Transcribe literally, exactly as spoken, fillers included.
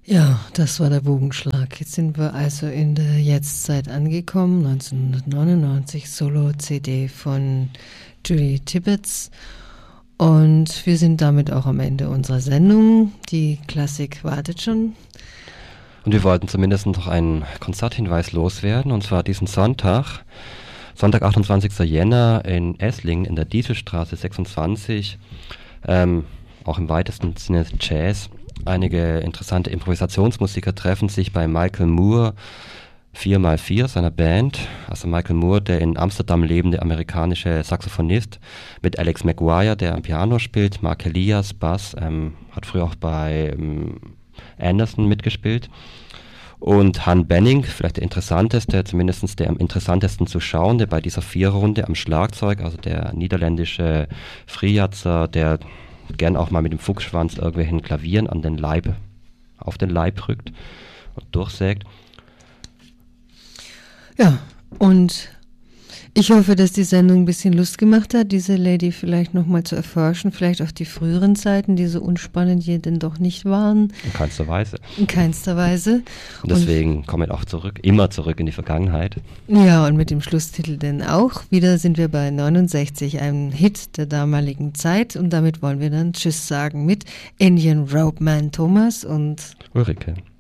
Ja, das war der Bogenschlag. Jetzt sind wir also in der Jetztzeit angekommen, neunzehnhundertneunundneunzig, Solo-C D von Julie Tibbetts. Und wir sind damit auch am Ende unserer Sendung. Die Klassik wartet schon. Und wir wollten zumindest noch einen Konzerthinweis loswerden, und zwar diesen Sonntag, Sonntag, achtundzwanzigster Jänner in Esslingen in der Dieselstraße sechsundzwanzig, ähm, auch im weitesten Sinne Jazz. Einige interessante Improvisationsmusiker treffen sich bei Michael Moore, vier mal vier, seiner Band. Also Michael Moore, der in Amsterdam lebende amerikanische Saxophonist, mit Alex Maguire, der am Piano spielt, Mark Elias, Bass, ähm, hat früher auch bei ähm, Anderson mitgespielt. Und Han Benning, vielleicht der interessanteste, zumindest der am interessantesten zu schauende bei dieser Viererrunde am Schlagzeug, also der niederländische Friatzer, der gern auch mal mit dem Fuchsschwanz irgendwelchen Klavieren an den Leib, auf den Leib rückt und durchsägt. Ja, und ich hoffe, dass die Sendung ein bisschen Lust gemacht hat, diese Lady vielleicht nochmal zu erforschen, vielleicht auch die früheren Zeiten, die so unspannend hier denn doch nicht waren. In keinster Weise. In keinster Weise. Und deswegen und, kommen wir auch zurück, immer zurück in die Vergangenheit. Ja, und mit dem Schlusstitel denn auch. Wieder sind wir bei neunundsechzig, einem Hit der damaligen Zeit. Und damit wollen wir dann Tschüss sagen mit Indian Ropeman Thomas und Ulrike.